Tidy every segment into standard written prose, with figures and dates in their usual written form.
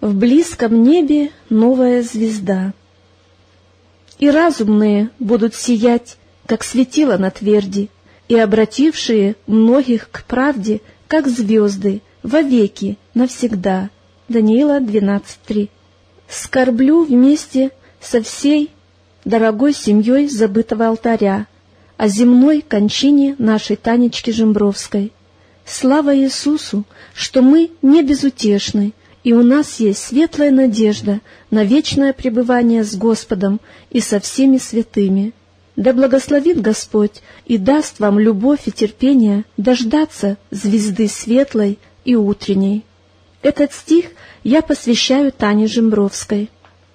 В близком небе новая звезда. И разумные будут сиять, как светило на тверди, и обратившие многих к правде, как звезды, вовеки, навсегда. Даниила 12:3. Скорблю вместе со всей дорогой семьей забытого алтаря о земной кончине нашей Танечки Жембровской. Слава Иисусу, что мы не безутешны, и у нас есть светлая надежда на вечное пребывание с Господом и со всеми святыми. Да благословит Господь и даст вам любовь и терпение дождаться звезды светлой и утренней. Этот стих я посвящаю Тане Жембровской.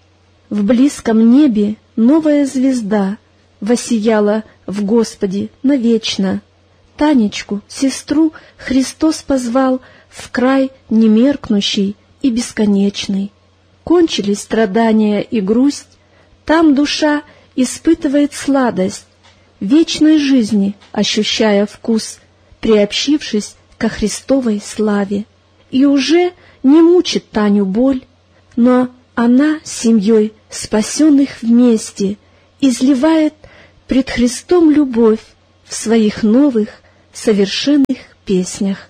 В близком небе новая звезда воссияла в Господе навечно. Танечку, сестру, Христос позвал в край немеркнущий и бесконечный. Кончились страдания и грусть, там душа испытывает сладость вечной жизни, ощущая вкус, приобщившись ко Христовой славе. И уже не мучит Таню боль, но она с семьей спасенных вместе изливает пред Христом любовь в своих новых, совершенных песнях.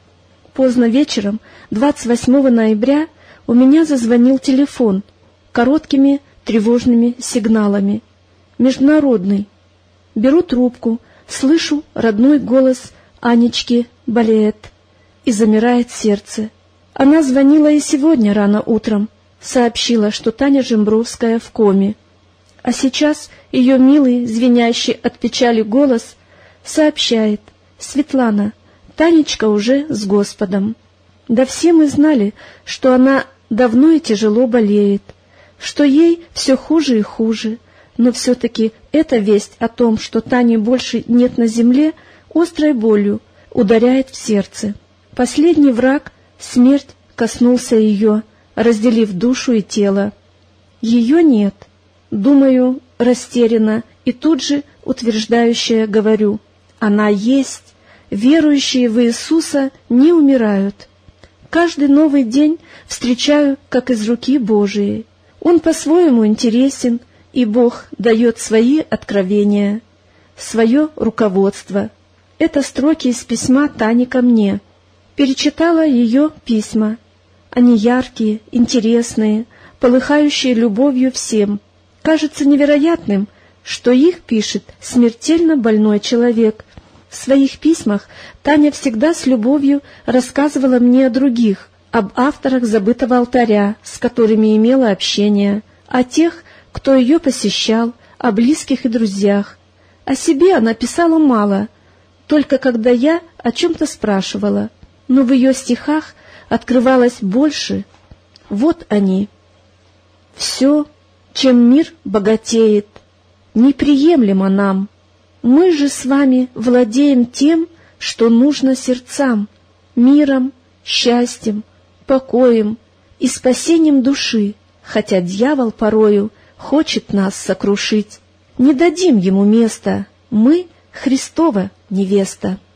Поздно вечером, 28 ноября, у меня зазвонил телефон короткими тревожными сигналами. Международный. Беру трубку, слышу родной голос Анечки Балеет, и замирает сердце. Она звонила и сегодня рано утром, сообщила, что Таня Жембровская в коме. А сейчас ее милый, звенящий от печали голос сообщает: «Светлана, Танечка уже с Господом». Да все мы знали, что она давно и тяжело болеет, что ей все хуже и хуже, но все-таки эта весть о том, что Тани больше нет на земле, острой болью ударяет в сердце. Последний враг, смерть, коснулся ее, разделив душу и тело. Ее нет, думаю, растерянно, и тут же утверждающая говорю: она есть, верующие в Иисуса не умирают. Каждый новый день встречаю, как из руки Божией. Он по-своему интересен, и Бог дает свои откровения, свое руководство. Это строки из письма Тани ко мне. Перечитала ее письма. Они яркие, интересные, полыхающие любовью всем. Кажется невероятным, что их пишет смертельно больной человек. В своих письмах Таня всегда с любовью рассказывала мне о других, об авторах забытого алтаря, с которыми имела общение, о тех, кто ее посещал, о близких и друзьях. О себе она писала мало, только когда я о чем-то спрашивала, но в ее стихах открывалось больше. Вот они. «Все, чем мир богатеет, неприемлемо нам. Мы же с вами владеем тем, что нужно сердцам, миром, счастьем, покоем и спасением души, хотя дьявол порою хочет нас сокрушить. Не дадим ему места, мы — Христова невеста».